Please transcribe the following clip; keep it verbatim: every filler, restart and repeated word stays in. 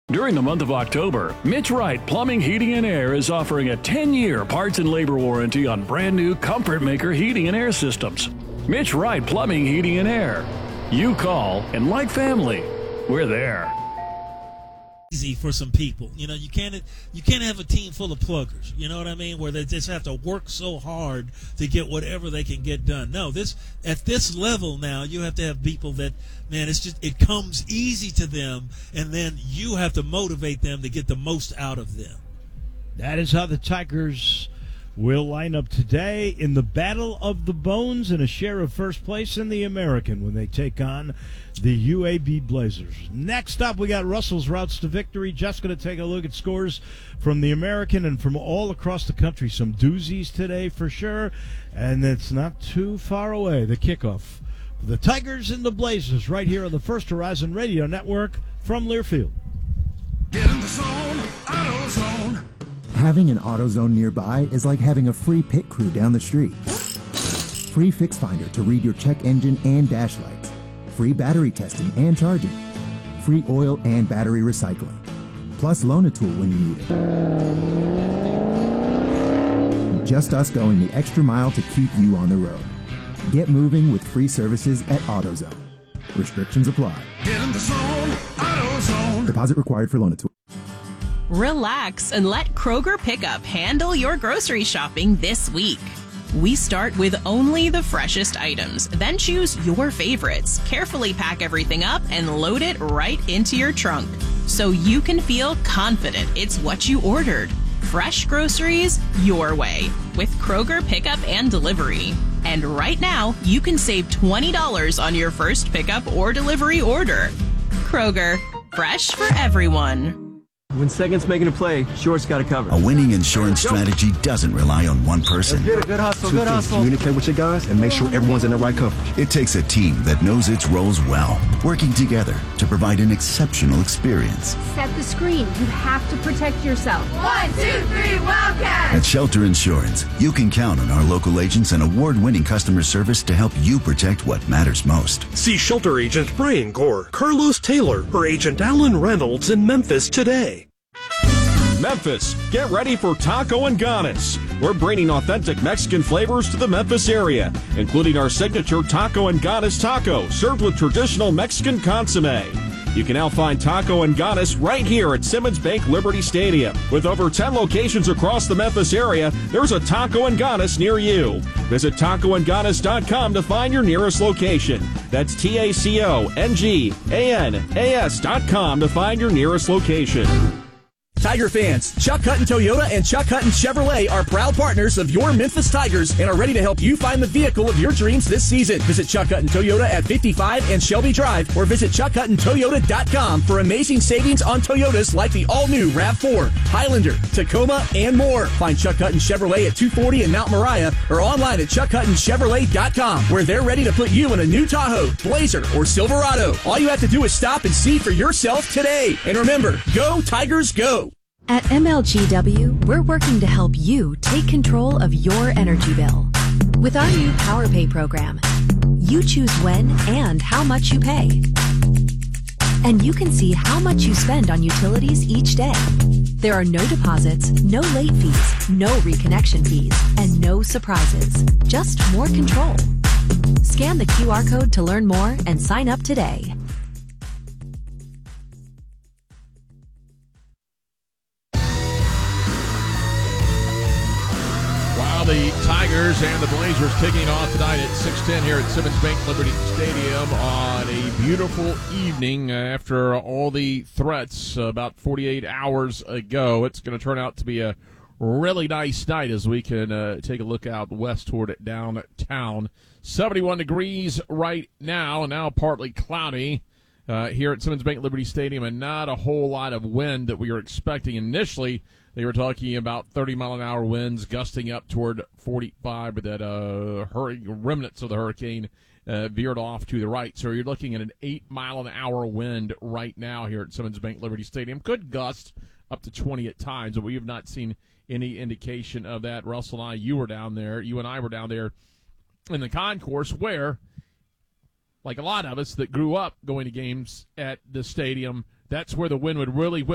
During the month of October, Mitch Wright Plumbing, Heating, and Air is offering a ten-year parts and labor warranty on brand new Comfort Maker heating and air systems. Mitch Wright Plumbing, Heating, and Air. You call, and like family, we're there. Easy for some people. You know, you can't you can't have a team full of pluggers. You know what I mean? Where they just have to work so hard to get whatever they can get done. No, this at this level now, you have to have people that, man, it's just it comes easy to them, and then you have to motivate them to get the most out of them. That is how the Tigers will line up today in the Battle of the Bones and a share of first place in the American when they take on the U A B Blazers. Next up, we got Russell's Routes to Victory. Just going to take a look at scores from the American and from all across the country. Some doozies today for sure, and it's not too far away. The kickoff. The Tigers and the Blazers right here on the First Horizon Radio Network from Learfield. Get in the zone, AutoZone. Having an AutoZone nearby is like having a free pit crew down the street. Free Fix Finder to read your check engine and dash lights. Free battery testing and charging. Free oil and battery recycling. Plus loan a tool when you need it. Just us going the extra mile to keep you on the road. Get moving with free services at AutoZone. Restrictions apply. Get in the zone, AutoZone. Deposit required for loan a tool. Relax and let Kroger Pickup handle your grocery shopping this week. We start with only the freshest items, then choose your favorites, carefully pack everything up, and load it right into your trunk so you can feel confident it's what you ordered. Fresh groceries your way with Kroger Pickup and Delivery. And right now, you can save twenty dollars on your first pickup or delivery order. Kroger, fresh for everyone. When Second's making a play, Short's got it covered. A winning insurance strategy doesn't rely on one person. Get it. Good hustle, Two good things. hustle. Communicate with your guys and make sure everyone's in the right coverage. It takes a team that knows its roles well, working together to provide an exceptional experience. Set the screen. You have to protect yourself. One, two, three, Wildcats! At Shelter Insurance, you can count on our local agents and award-winning customer service to help you protect what matters most. See Shelter Agent Brian Gore, Carlos Taylor, or Agent Alan Reynolds in Memphis today. Memphis, get ready for Taco and Ganas. We're bringing authentic Mexican flavors to the Memphis area, including our signature Taco and Ganas taco, served with traditional Mexican consomme. You can now find Taco and Ganas right here at Simmons Bank Liberty Stadium. With over ten locations across the Memphis area, there's a Taco and Ganas near you. Visit taco and ganas dot com to find your nearest location. That's T A C O N G A N A S dot com to find your nearest location. Tiger fans, Chuck Hutton Toyota and Chuck Hutton Chevrolet are proud partners of your Memphis Tigers and are ready to help you find the vehicle of your dreams this season. Visit Chuck Hutton Toyota at fifty-five and Shelby Drive or visit chuck hutton toyota dot com for amazing savings on Toyotas like the all-new RAV four, Highlander, Tacoma, and more. Find Chuck Hutton Chevrolet at two forty in Mount Moriah or online at chuck hutton chevrolet dot com where they're ready to put you in a new Tahoe, Blazer, or Silverado. All you have to do is stop and see for yourself today. And remember, go Tigers, go! At M L G W, we're working to help you take control of your energy bill. With our new PowerPay program, you choose when and how much you pay. And you can see how much you spend on utilities each day. There are no deposits, no late fees, no reconnection fees, and no surprises. Just more control. Scan the Q R code to learn more and sign up today. The Tigers and the Blazers kicking off tonight at six ten here at Simmons Bank Liberty Stadium on a beautiful evening after all the threats about forty-eight hours ago. It's going to turn out to be a really nice night as we can uh, take a look out west toward downtown. seventy-one degrees right now, and now partly cloudy uh, here at Simmons Bank Liberty Stadium, and not a whole lot of wind that we were expecting initially. They were talking about thirty mile an hour winds gusting up toward forty-five, but that uh, hurry, remnants of the hurricane uh, veered off to the right. So you're looking at an eight mile an hour wind right now here at Simmons Bank Liberty Stadium. Could gust up to twenty at times, but we have not seen any indication of that. Russell and I, you were down there, you and I were down there in the concourse where, like a lot of us that grew up going to games at the stadium, that's where the wind would really